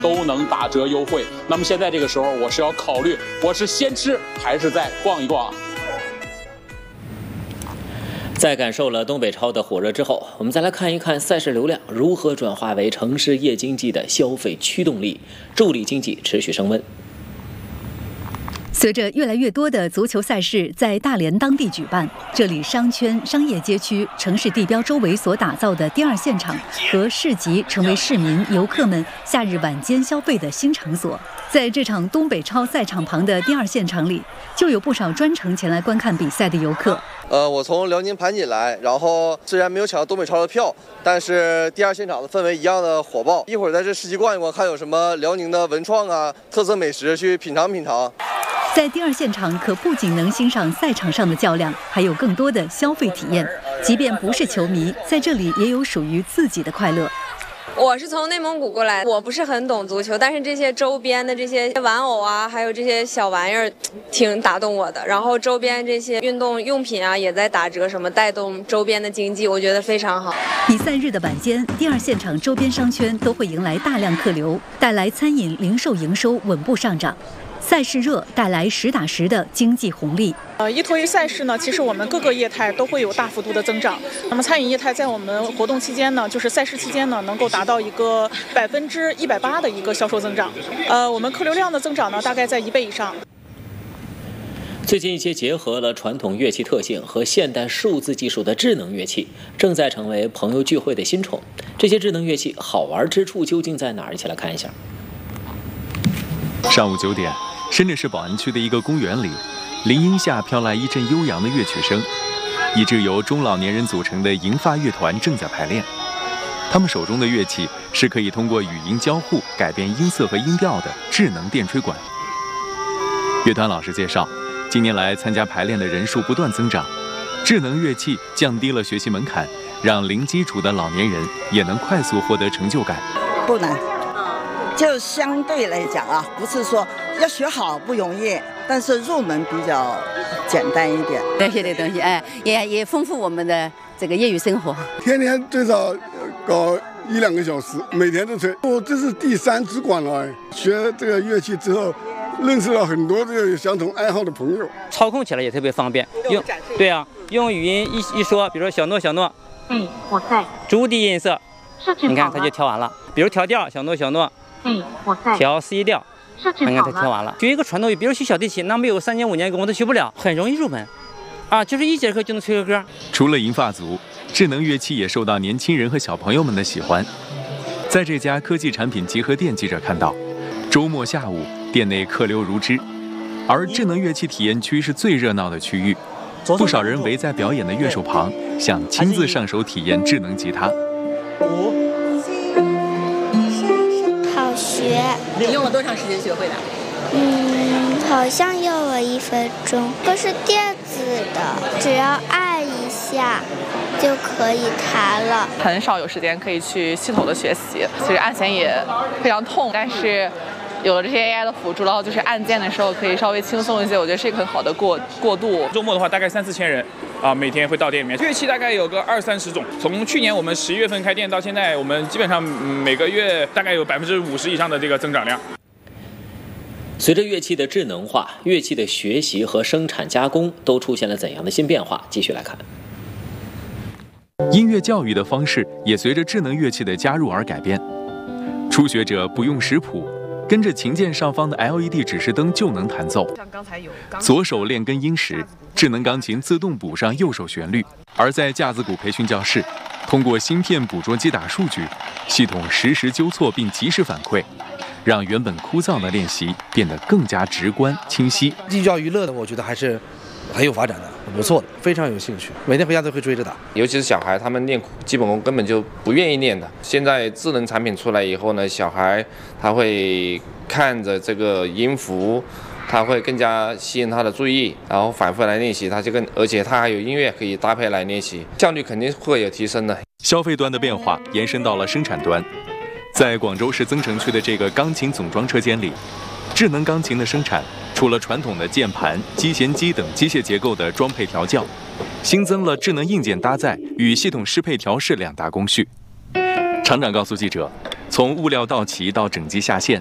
都能打折优惠。那么现在这个时候，我是要考虑，我是先吃还是再逛一逛？ 在感受了东北超的火热之后，我们再来看一看赛事流量如何转化为城市夜经济的消费驱动力，助力经济持续升温。 随着越来越多的足球赛事在大连当地举办，这里商圈、商业街区、城市地标周围所打造的第二现场和市集，成为市民、游客们夏日晚间消费的新场所。在这场东北超赛场旁的第二现场里，就有不少专程前来观看比赛的游客。 我从辽宁盘锦来，然后虽然没有抢到东北超的票，但是第二现场的氛围一样的火爆。一会儿在这市集逛一逛，看有什么辽宁的文创啊、特色美食，去品尝品尝。 在第二现场，可不仅能欣赏赛场上的较量，还有更多的消费体验。即便不是球迷，在这里也有属于自己的快乐。 我是从内蒙古过来，我不是很懂足球，但是这些周边的这些玩偶啊，还有这些小玩意儿，挺打动我的。然后周边这些运动用品啊，也在打折，什么带动周边的经济，我觉得非常好。 比赛日的晚间，第二现场周边商圈都会迎来大量客流，带来餐饮、零售营收稳步上涨。赛事热带来实打实的经济红利。 依托于赛事呢，其实我们各个业态都会有大幅度的增长。那么餐饮业态在我们活动期间呢，就是赛事期间呢，能够达到一个180%的一个销售增长。我们客流量的增长呢，大概在1倍以上。 最近一些结合了传统乐器特性和现代数字技术的智能乐器，正在成为朋友聚会的新宠。这些智能乐器好玩之处究竟在哪儿？一起来看一下。 上午9点，深圳市宝安区的一个公园里，林荫下飘来一阵悠扬的乐曲声。一支由中老年人组成的银发乐团正在排练。他们手中的乐器是可以通过语音交互改变音色和音调的智能电吹管。乐团老师介绍，近年来参加排练的人数不断增长，智能乐器降低了学习门槛，让零基础的老年人也能快速获得成就感。 不难。就相对来讲啊，不是说要学好不容易，但是入门比较简单一点。 这些的东西，也丰富我们的这个业余生活。 天天最少搞1-2个小时，每天都吹。我这是第3支管了，学这个乐器之后，认识了很多这个有相同爱好的朋友。 操控起来也特别方便，用语音一说，比如说小诺小诺， 我在。 逐低音色，你看它就调完了。比如调调，小诺小诺。 我在调 C 调，你看它调完了。学一个传统乐，比如学小提琴，那没有3年5年功我都学不了，很容易入门，就是1节课就能吹个歌。 除了银发族，智能乐器也受到年轻人和小朋友们的喜欢。在这家科技产品集合店，记者看到，周末下午店内客流如织，而智能乐器体验区是最热闹的区域，不少人围在表演的乐手旁，想亲自上手体验智能吉他。 学。 你用了多长时间学会的？ 好像用了1分钟。都是电子的，只要按一下就可以弹了。 很少有时间可以去系统的学习，其实按弦也非常痛，但是有了这些 AI 的辅助，然后就是按键的时候可以稍微轻松一些，我觉得是一个很好的过渡。 周末的话，大概3-4千人每天会到店里面。乐器大概有个20-30种。从去年我们11月份开店到现在，我们基本上每个月大概有50%以上的这个增长量。 随着乐器的智能化，乐器的学习和生产加工都出现了怎样的新变化？继续来看。 音乐教育的方式也随着智能乐器的加入而改变。初学者不用识谱，跟着琴键上方的 LED 指示灯就能弹奏。左手练根音时，智能钢琴自动补上右手旋律。而在架子鼓培训教室，通过芯片捕捉击打数据，系统实时纠错并及时反馈，让原本枯燥的练习变得更加直观清晰。 寓教于乐的，我觉得还是很有发展的，很不错的，非常有兴趣，每天回家都会追着打。 尤其是小孩，他们练基本功根本就不愿意练的。现在智能产品出来以后呢，小孩他会看着这个音符，他会更加吸引他的注意，然后反复来练习，而且他还有音乐可以搭配来练习，效率肯定会有提升的。 消费端的变化延伸到了生产端，在广州市增城区的这个钢琴总装车间里，智能钢琴的生产除了传统的键盘、机弦机等机械结构的装配调教，新增了智能硬件搭载与系统适配调试2大工序。厂长告诉记者， 从物料到齐到整机下线，